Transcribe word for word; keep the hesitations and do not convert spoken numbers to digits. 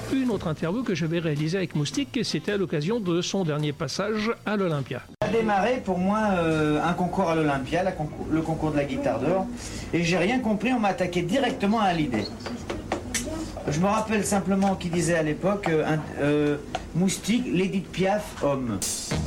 une autre interview que j'avais réalisée avec Moustique, et c'était à l'occasion de son dernier passage à l'Olympia. A démarré pour moi euh, un concours à l'Olympia, la concours, le concours de la guitare d'or, et j'ai rien compris, on m'a attaqué directement à l'idée. Je me rappelle simplement qu'il disait à l'époque euh, euh, Moustique, l'Édith Piaf, homme.